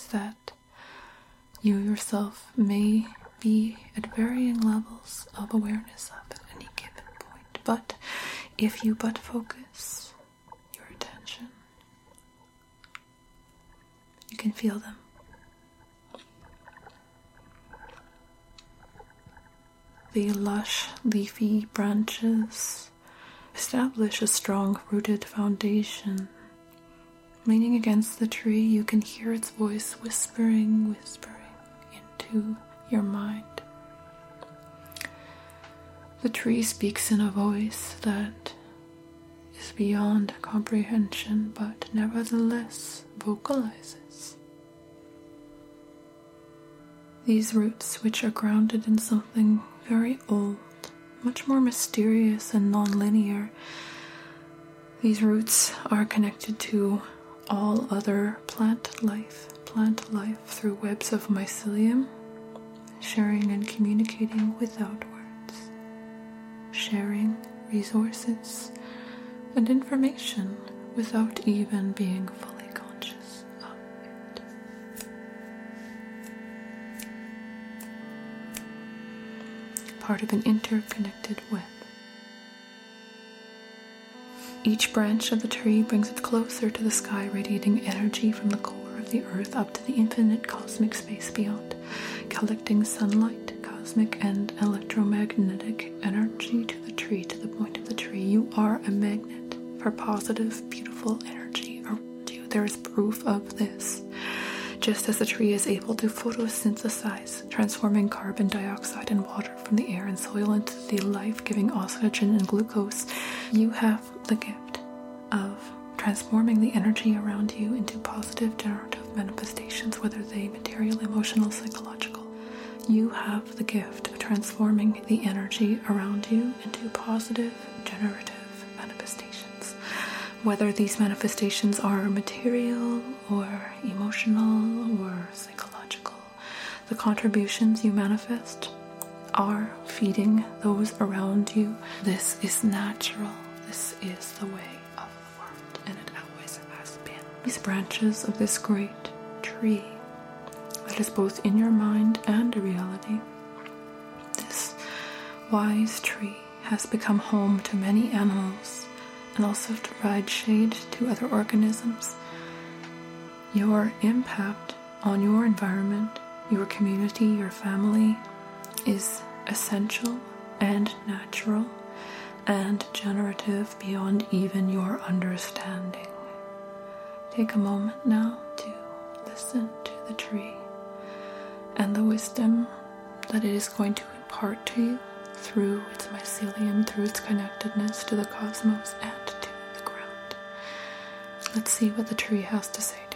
that you yourself may be at varying levels of awareness of at any given point. But if you but focus your attention, you can feel them. The lush, leafy branches establish a strong-rooted foundation. Leaning against the tree, you can hear its voice whispering into your mind. The tree speaks in a voice that is beyond comprehension, but nevertheless vocalizes. These roots, which are grounded in something very old, much more mysterious and non-linear, these roots are connected to all other plant life through webs of mycelium, sharing and communicating without words, sharing resources and information without even being fully conscious of it. Part of an interconnected web. Each branch of the tree brings it closer to the sky, radiating energy from the core of the earth up to the infinite cosmic space beyond, collecting sunlight, cosmic and electromagnetic energy to the tree, to the point of the tree. You are a magnet for positive, beautiful energy around you. There is proof of this. Just as the tree is able to photosynthesize, transforming carbon dioxide and water from the air and soil into the life-giving oxygen and glucose, you have the gift of transforming the energy around you into positive generative manifestations, whether they material, emotional, psychological. You have the gift of transforming the energy around you into positive generative manifestations. Whether these manifestations are material or emotional or psychological, the contributions you manifest are feeding those around you. This is natural. This is the way of the world, and it always has been. These branches of this great tree that is both in your mind and a reality, this wise tree has become home to many animals and also to provide shade to other organisms. Your impact on your environment, your community, your family is essential and natural and generative beyond even your understanding. Take a moment now to listen to the tree and the wisdom that it is going to impart to you through its mycelium, through its connectedness to the cosmos and to the ground. Let's see what the tree has to say.